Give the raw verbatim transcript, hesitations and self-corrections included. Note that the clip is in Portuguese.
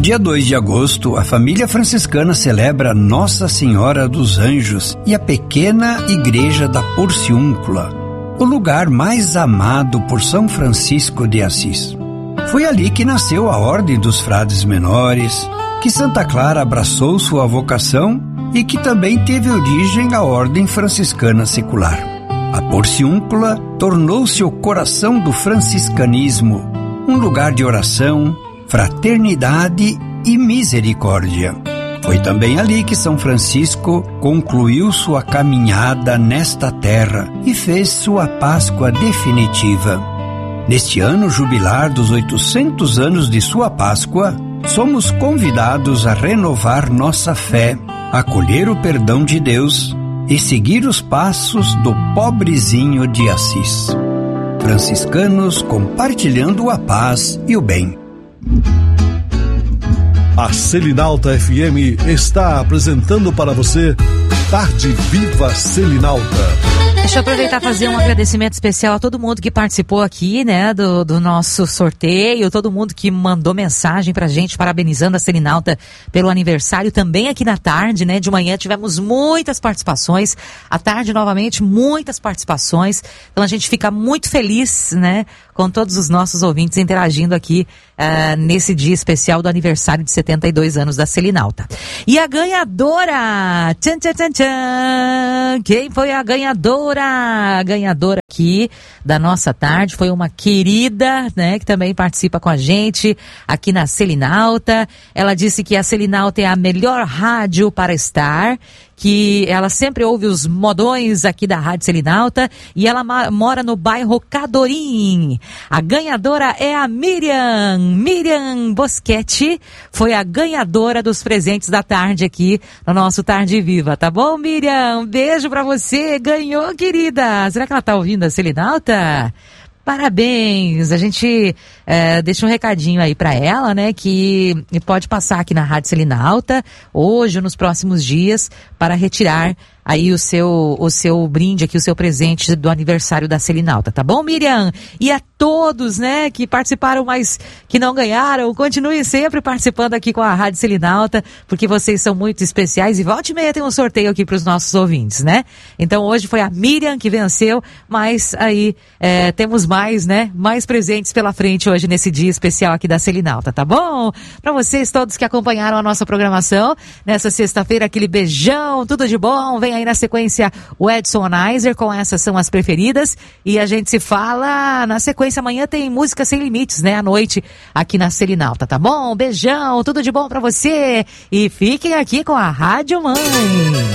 dia dois de agosto, a família franciscana celebra Nossa Senhora dos Anjos e a pequena igreja da Porciúncula, o lugar mais amado por São Francisco de Assis. Foi ali que nasceu a Ordem dos Frades Menores, que Santa Clara abraçou sua vocação e que também teve origem a Ordem Franciscana Secular. A Porciúncula tornou-se o coração do franciscanismo, um lugar de oração, fraternidade e misericórdia. Foi também ali que São Francisco concluiu sua caminhada nesta terra e fez sua Páscoa definitiva. Neste ano jubilar dos oitocentos anos de sua Páscoa, somos convidados a renovar nossa fé, acolher o perdão de Deus e seguir os passos do pobrezinho de Assis. Franciscanos compartilhando a paz e o bem. A Selinalta F M está apresentando para você Tarde Viva Selinalta. Deixa eu aproveitar e fazer um agradecimento especial a todo mundo que participou aqui, né, do, do nosso sorteio, todo mundo que mandou mensagem pra gente, parabenizando a Selinalta pelo aniversário, também aqui na tarde, né, de manhã tivemos muitas participações, à tarde novamente muitas participações, então a gente fica muito feliz, né, com todos os nossos ouvintes interagindo aqui uh, nesse dia especial do aniversário de setenta e dois anos da Selinalta. E a ganhadora, tchan, tchan, tchan, tchan. Quem foi a ganhadora? A ganhadora aqui da nossa tarde foi uma querida, né, que também participa com a gente aqui na Selinalta. Ela disse que a Selinalta é a melhor rádio para estar, que ela sempre ouve os modões aqui da Rádio Selinalta e ela ma- mora no bairro Cadorim. A ganhadora é a Miriam, Miriam Boschetti, foi a ganhadora dos presentes da tarde aqui no nosso Tarde Viva, tá bom, Miriam? Um beijo pra você, ganhou, querida. Será que ela tá ouvindo a Selinalta? Parabéns, a gente é, deixa um recadinho aí pra ela, né, que pode passar aqui na Rádio Selinalta hoje ou nos próximos dias para retirar aí o seu, o seu brinde aqui, o seu presente do aniversário da Selinalta, tá bom, Miriam? E a todos, né, que participaram, mas que não ganharam, continuem sempre participando aqui com a Rádio Selinalta, porque vocês são muito especiais e volta e meia tem um sorteio aqui pros nossos ouvintes, né? Então hoje foi a Miriam que venceu, mas aí é, temos mais, né, mais presentes pela frente hoje nesse dia especial aqui da Selinalta, tá bom? Pra vocês todos que acompanharam a nossa programação, nessa sexta-feira, aquele beijão, tudo de bom, vem aí na sequência o Edson Onizer com Essas São as Preferidas e a gente se fala na sequência, amanhã tem Música Sem Limites, né, à noite aqui na Selinalta, tá bom? Beijão, tudo de bom pra você e fiquem aqui com a Rádio Mãe.